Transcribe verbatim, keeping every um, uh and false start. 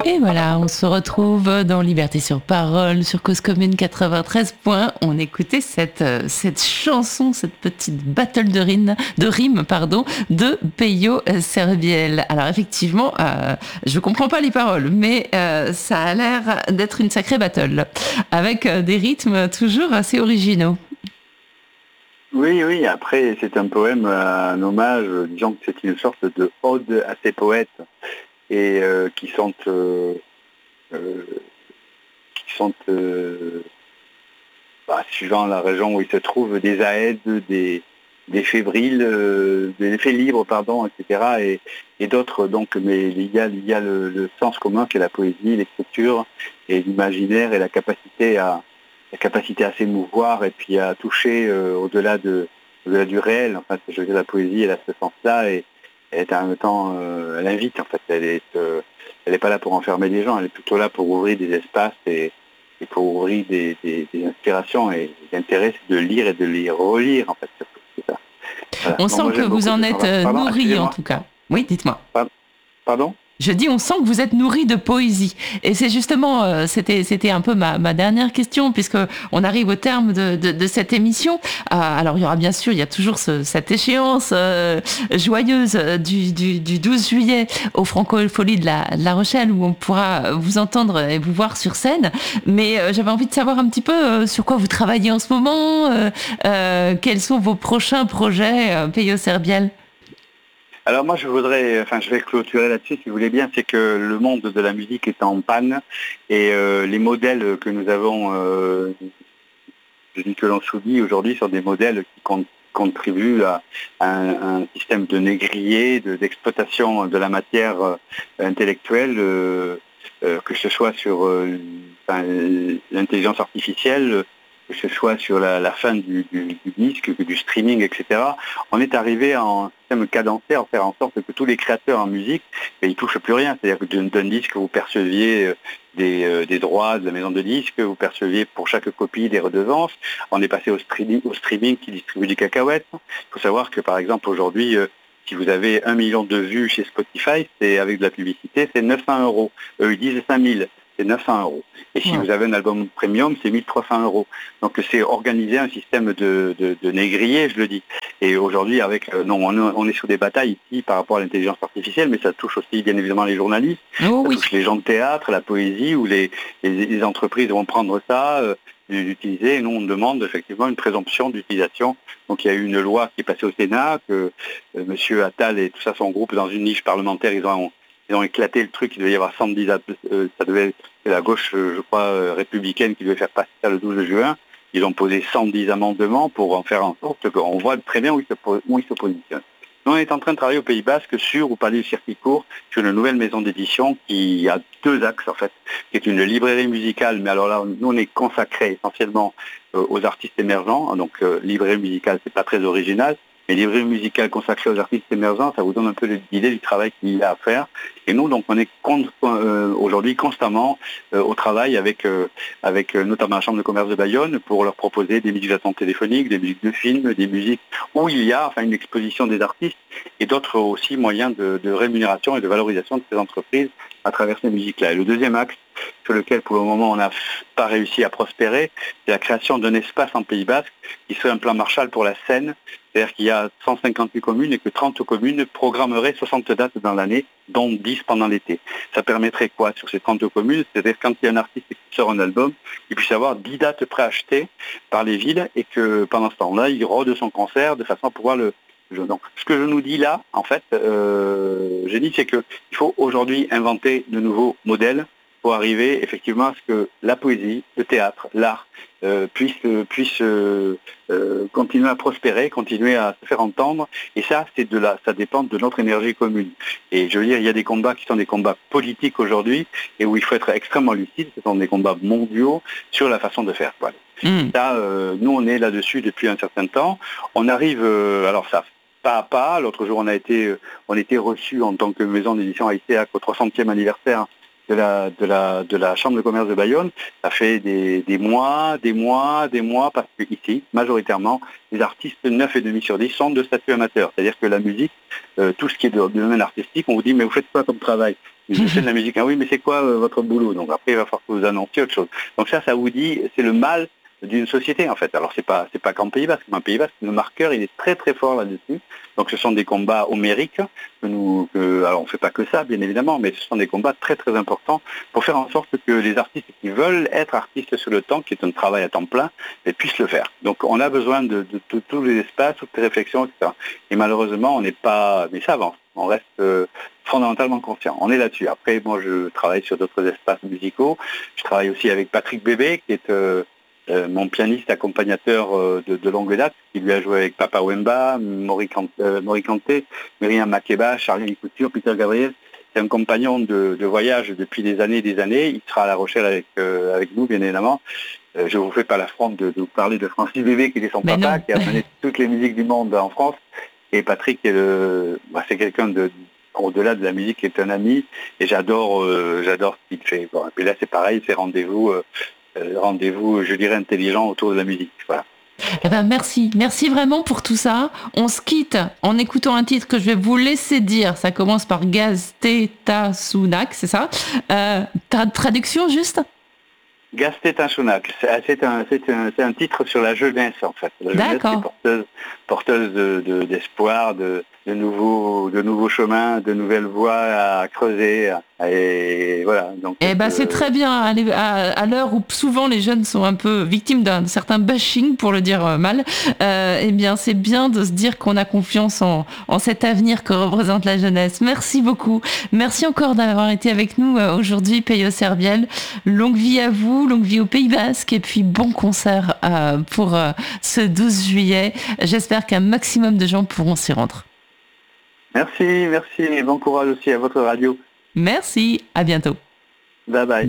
Et voilà, on se retrouve dans Liberté sur Parole, sur Cause Commune quatre-vingt-treize points. On écoutait cette, cette chanson, cette petite battle de rimes, de rimes pardon, de Peyo Serbiel. Alors effectivement, euh, je comprends pas les paroles, mais euh, ça a l'air d'être une sacrée battle, avec euh, des rythmes toujours assez originaux. Oui, oui, après c'est un poème, un hommage, disons que c'est une sorte de ode à ces poètes et euh, qui sont euh, euh, qui sont euh, bah, suivant la région où ils se trouvent, des aèdes, des, des fébriles, euh, des faits libres, pardon, et cetera. Et, et d'autres, donc, mais il y a, il y a le, le sens commun qui est la poésie, l'écriture et l'imaginaire et la capacité à la capacité à s'émouvoir et puis à toucher euh, au-delà de au-delà du réel. Enfin, je veux dire, la poésie, elle a ce sens-là et elle est en même temps, euh, elle invite en fait. Elle est, euh, elle n'est pas là pour enfermer les gens, elle est plutôt là pour ouvrir des espaces et et pour ouvrir des, des, des inspirations. Et l'intérêt, c'est de lire et de les relire, en fait. C'est ça. Voilà. On Non, sent moi, que j'aime vous beaucoup en ce êtes genre-là. Pardon, nourri en excusez-moi. tout cas. Oui, dites-moi. Pardon Je dis, on sent que vous êtes nourri de poésie. Et c'est justement, euh, c'était, c'était un peu ma, ma dernière question, puisque on arrive au terme de, de, de cette émission. Euh, alors, il y aura bien sûr, il y a toujours ce, cette échéance euh, joyeuse du, du, du douze juillet au Francofolie de la, de la Rochelle, où on pourra vous entendre et vous voir sur scène. Mais euh, j'avais envie de savoir un petit peu euh, sur quoi vous travaillez en ce moment, euh, euh, quels sont vos prochains projets, euh, Peyo Serbiel. Alors moi je voudrais, enfin je vais clôturer là-dessus si vous voulez bien, c'est que le monde de la musique est en panne et euh, les modèles que nous avons, euh, je dis que l'on subit aujourd'hui, sont des modèles qui con- contribuent à, à un, un système de négrier, de, d'exploitation de la matière euh, intellectuelle, euh, euh, que ce soit sur euh, enfin, l'intelligence artificielle, que ce soit sur la, la fin du, du, du disque, du streaming, et cetera. On est arrivé à un système cadencé, à faire en sorte que tous les créateurs en musique, ben, ils ne touchent plus rien. C'est-à-dire que d'un, d'un disque, vous perceviez des, euh, des droits de la maison de disques, vous perceviez pour chaque copie des redevances. On est passé au streaming, au streaming qui distribue des cacahuètes. Il faut savoir que, par exemple, aujourd'hui, euh, si vous avez un million de vues chez Spotify, c'est avec de la publicité, c'est neuf cents euros. Eux, ils disent cinq mille. C'est neuf cents euros. Et si Ouais. vous avez un album premium, c'est mille trois cents euros. Donc c'est organiser un système de, de, de négrier, je le dis. Et aujourd'hui, avec euh, non, on, on est sur des batailles ici par rapport à l'intelligence artificielle, mais ça touche aussi bien évidemment les journalistes, Oh, ça oui. touche les gens de théâtre, la poésie, où les, les, les entreprises vont prendre ça, euh, l'utiliser. Et nous, on demande effectivement une présomption d'utilisation. Donc il y a eu une loi qui est passée au Sénat, que euh, M. Attal et tout ça, son groupe, dans une niche parlementaire, ils ont Ils ont éclaté le truc, il devait y avoir cent dix, euh, ça devait être la gauche, euh, je crois, euh, républicaine qui devait faire passer ça le douze juin. Ils ont posé cent dix amendements pour en faire en sorte qu'on voit très bien où ils se, où ils se positionnent. Nous, on est en train de travailler au Pays Basque sur, vous parlez du circuit court, sur une nouvelle maison d'édition qui a deux axes, en fait, qui est une librairie musicale, mais alors là, nous, on est consacré essentiellement euh, aux artistes émergents, donc euh, librairie musicale, c'est pas très original, mais librairie musicale consacrée aux artistes émergents, ça vous donne un peu l'idée du travail qu'il y a à faire. Et nous, donc, on est con- euh, aujourd'hui constamment euh, au travail avec, euh, avec euh, notamment la Chambre de commerce de Bayonne pour leur proposer des musiques d'attente téléphonique, des musiques de films, des musiques où il y a enfin une exposition des artistes et d'autres aussi moyens de, de rémunération et de valorisation de ces entreprises à travers ces musiques-là. Et le deuxième axe sur lequel pour le moment on n'a pas réussi à prospérer, c'est la création d'un espace en Pays Basque qui serait un plan Marshall pour la scène. C'est-à-dire qu'il y a cent cinquante-huit communes et que trente communes programmeraient soixante dates dans l'année, dont dix pendant l'été. Ça permettrait quoi sur ces trente communes? C'est-à-dire quand il y a un artiste qui sort un album, il puisse avoir dix dates préachetées par les villes et que pendant ce temps-là, il rôde son concert de façon à pouvoir le... Donc, ce que je nous dis là, en fait, euh, j'ai dit, c'est qu'il faut aujourd'hui inventer de nouveaux modèles pour arriver effectivement à ce que la poésie, le théâtre, l'art euh, puisse, euh, puisse euh, euh, continuer à prospérer, continuer à se faire entendre. Et ça, c'est de la, ça dépend de notre énergie commune. Et je veux dire, il y a des combats qui sont des combats politiques aujourd'hui et où il faut être extrêmement lucide. Ce sont des combats mondiaux sur la façon de faire. Voilà. Mmh. Ça, euh, nous, on est là-dessus depuis un certain temps. On arrive, euh, alors ça, pas à pas. L'autre jour, on a été, on a été reçus en tant que maison d'édition à I C A C au trois centième anniversaire de la, de la, de la Chambre de commerce de Bayonne. Ça fait des, des mois, des mois, des mois, parce que ici, majoritairement, les artistes neuf virgule cinq sur dix sont de statut amateur. C'est-à-dire que la musique, euh, tout ce qui est de, de domaine artistique, on vous dit, mais vous faites quoi comme travail? Je fais de la musique. Ah oui, mais c'est quoi euh, votre boulot? Donc après, il va falloir que vous annonciez autre chose. Donc ça, ça vous dit, c'est le mal d'une société, en fait. Alors c'est pas, c'est pas qu'en Pays Basque. En Pays Basque, le marqueur, il est très très fort là-dessus. Donc ce sont des combats homériques que nous, que, alors on fait pas que ça, bien évidemment, mais ce sont des combats très très importants pour faire en sorte que les artistes qui veulent être artistes sur le temps, qui est un travail à temps plein, puissent le faire. Donc on a besoin de, de, de tous les espaces, toutes les réflexions, et cetera. Et malheureusement, on n'est pas, mais ça avance. On reste euh, fondamentalement conscient. On est là-dessus. Après, moi, je travaille sur d'autres espaces musicaux. Je travaille aussi avec Patrick Bébé, qui est euh, euh, mon pianiste accompagnateur euh, de, de longue date, qui lui a joué avec Papa Wemba, Mori Kanté, euh, Mori Kanté, Myriam Makeba, Charlie Couture, Peter Gabriel. C'est un compagnon de, de voyage depuis des années et des années. Il sera à La Rochelle avec, euh, avec nous, bien évidemment. Euh, je ne vous fais pas l'affront de, de vous parler de Francis Bébé, qui était son Mais papa, non. qui a mené toutes les musiques du monde en France. Et Patrick, est le, bah, c'est quelqu'un de, au-delà de la musique, qui est un ami, et j'adore, euh, j'adore ce qu'il fait. Bon, et puis là, c'est pareil, c'est rendez-vous, euh, rendez-vous, je dirais, intelligent autour de la musique. Voilà. Eh ben merci, merci vraiment pour tout ça. On se quitte en écoutant un titre que je vais vous laisser dire. Ça commence par Gaztetasunak, c'est ça? euh, tra- Traduction juste? Gaztetasunak, c'est, c'est, un, c'est, un, c'est un titre sur la jeunesse, en fait. La jeunesse D'accord. qui est porteuse, porteuse de, de, d'espoir, de, de, nouveaux, de nouveaux chemins, de nouvelles voies à creuser. Et voilà. Donc, Eh ben, euh, c'est très bien à, à, à l'heure où souvent les jeunes sont un peu victimes d'un certain bashing, pour le dire mal. Euh, eh bien, c'est bien de se dire qu'on a confiance en, en cet avenir que représente la jeunesse. Merci beaucoup. Merci encore d'avoir été avec nous aujourd'hui, Peyo Serbiel. Longue vie à vous, longue vie au Pays Basque, et puis bon concert euh, pour euh, ce douze juillet. J'espère qu'un maximum de gens pourront s'y rendre. Merci, merci, et bon courage aussi à votre radio. Merci, à bientôt. Bye bye.